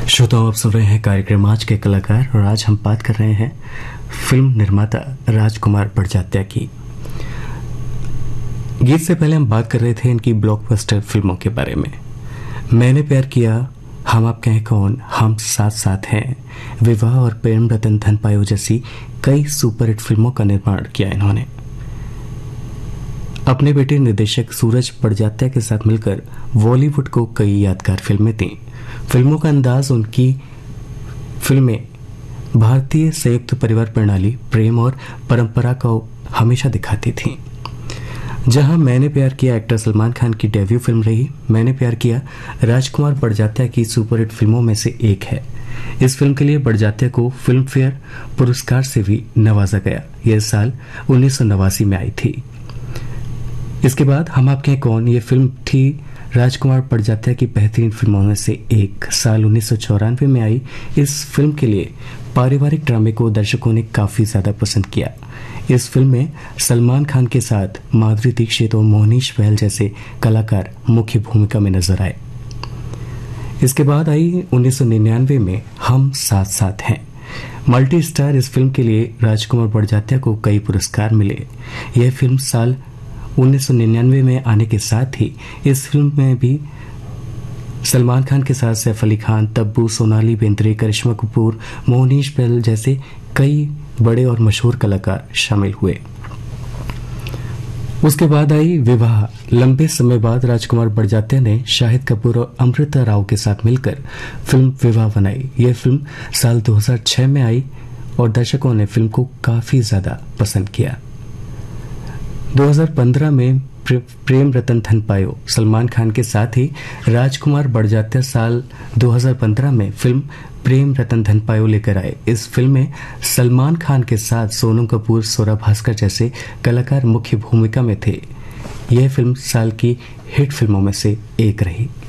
श्रोताओं, आप सुन रहे हैं कार्यक्रम आज के कलाकार और आज हम बात कर रहे हैं फिल्म निर्माता राजकुमार बड़जात्या की। गीत से पहले हम बात कर रहे थे इनकी ब्लॉकबस्टर फिल्मों के बारे में। मैंने प्यार किया, हम आपके हैं कौन, हम साथ साथ हैं, विवाह और प्रेम रतन धन पायो जैसी कई सुपरहिट फिल्मों का निर्माण किया इन्होंने। अपने बेटे निर्देशक सूरज बड़जात्या के साथ मिलकर बॉलीवुड को कई यादगार फिल्में दी। फिल्मों का अंदाज, उनकी फिल्में भारतीय संयुक्त परिवार प्रणाली, प्रेम और परंपरा को हमेशा दिखाती थीं। जहां मैंने प्यार किया एक्टर सलमान खान की डेब्यू फिल्म रही, मैंने प्यार किया राजकुमार बड़जात्या की सुपरहिट फिल्मों में से एक है। इस फिल्म के लिए बड़जात्या को फिल्म फेयर पुरस्कार से भी नवाजा गया। यह साल 1989 में आई थी। इसके बाद हम आपके हैं कौन, ये फिल्म थी राजकुमार बड़जात्या की बेहतरीन फिल्मों में से एक। साल 1994 में आई इस फिल्म के लिए पारिवारिक ड्रामे को दर्शकों ने काफी ज्यादा पसंद किया। इस फिल्म में सलमान खान के साथ माधुरी दीक्षित और मोहनीश बहल जैसे कलाकार मुख्य भूमिका में नजर आए। इसके बाद आई 1999 में हम साथ साथ हैं। मल्टी स्टार इस फिल्म के लिए राजकुमार बड़जात्या को कई पुरस्कार मिले। यह फिल्म साल 1999 में आने के साथ ही इस फिल्म में भी सलमान खान के साथ सैफ अली खान, तब्बू, सोनाली बेंद्रे, करिश्मा कपूर, मोहनीश बहल जैसे कई बड़े और मशहूर कलाकार शामिल हुए। उसके बाद आई विवाह। लंबे समय बाद राजकुमार बड़जात्या ने शाहिद कपूर और अमृता राव के साथ मिलकर फिल्म विवाह बनाई। यह फिल्म साल 2006 में आई और दर्शकों ने फिल्म को काफी ज्यादा पसंद किया। 2015 में प्रेम रतन धन पायो सलमान खान के साथ ही राजकुमार बड़जात्या साल 2015 में फिल्म प्रेम रतन धन पायो लेकर आए। इस फिल्म में सलमान खान के साथ सोनम कपूर, स्वरा भास्कर जैसे कलाकार मुख्य भूमिका में थे। यह फिल्म साल की हिट फिल्मों में से एक रही।